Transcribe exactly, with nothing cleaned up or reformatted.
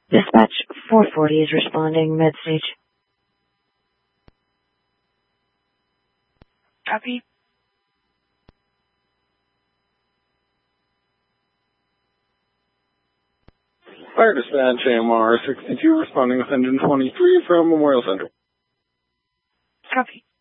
Dispatch four forty is responding, mid-stage. Copy. Fire Dispatch A M R sixty-two responding with engine twenty-three from Memorial Central. Copy.